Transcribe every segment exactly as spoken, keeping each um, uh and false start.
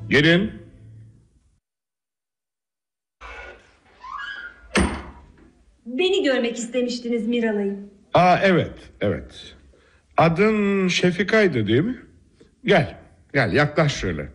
Girin. Beni görmek istemiştiniz Miralay'ım. Aa evet, evet. Adın Şefika'ydı değil mi? Gel, gel yaklaş şöyle.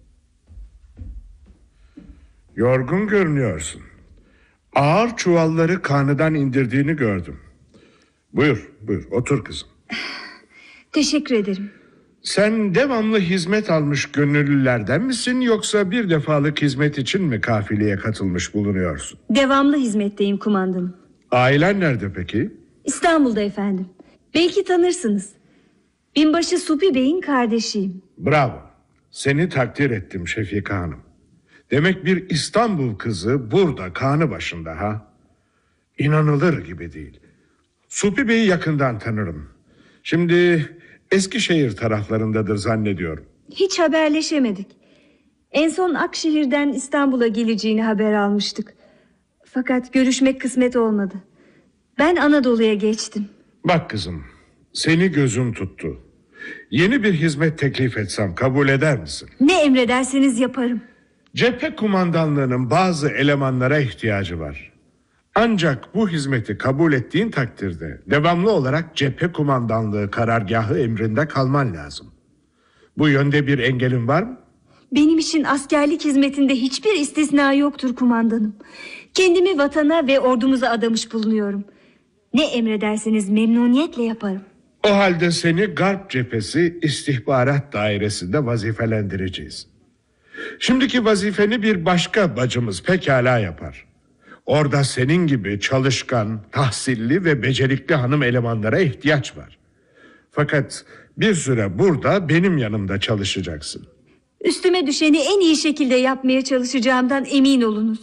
Yorgun görünüyorsun. Ağır çuvalları karnından indirdiğini gördüm. Buyur, buyur otur kızım. Teşekkür ederim. Sen devamlı hizmet almış gönüllülerden misin, yoksa bir defalık hizmet için mi kafileye katılmış bulunuyorsun? Devamlı hizmetteyim kumandanım. Ailen nerede peki? İstanbul'da efendim. Belki tanırsınız. Binbaşı Supi Bey'in kardeşiyim. Bravo. Seni takdir ettim Şefika Hanım. Demek bir İstanbul kızı burada kanı başında ha? İnanılır gibi değil. Supi Bey'i yakından tanırım. Şimdi Eskişehir taraflarındadır zannediyorum. Hiç haberleşemedik. En son Akşehir'den İstanbul'a geleceğini haber almıştık. Fakat görüşmek kısmet olmadı. Ben Anadolu'ya geçtim. Bak kızım, seni gözüm tuttu. Yeni bir hizmet teklif etsem kabul eder misin? Ne emrederseniz yaparım. Cephe kumandanlığının bazı elemanlara ihtiyacı var. Ancak bu hizmeti kabul ettiğin takdirde devamlı olarak cephe kumandanlığı karargahı emrinde kalman lazım. Bu yönde bir engelin var mı? Benim için askerlik hizmetinde hiçbir istisna yoktur kumandanım. Kendimi vatana ve ordumuza adamış bulunuyorum. Ne emrederseniz memnuniyetle yaparım. O halde seni Garp Cephesi İstihbarat Dairesi'nde vazifelendireceğiz. Şimdiki vazifeni bir başka bacımız pekala yapar. Orada senin gibi çalışkan, tahsilli ve becerikli hanım elemanlara ihtiyaç var. Fakat bir süre burada benim yanımda çalışacaksın. Üstüme düşeni en iyi şekilde yapmaya çalışacağımdan emin olunuz.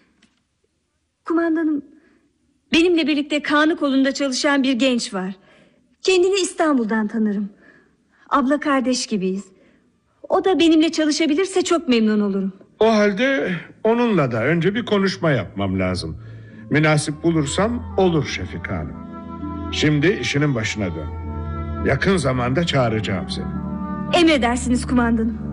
Kumandanım, benimle birlikte Kanı kolunda çalışan bir genç var. Kendini İstanbul'dan tanırım. Abla kardeş gibiyiz. O da benimle çalışabilirse çok memnun olurum. O halde onunla da önce bir konuşma yapmam lazım. Münasip bulursam olur Şefika Hanım. Şimdi işinin başına dön. Yakın zamanda çağıracağım seni. Emredersiniz kumandanım.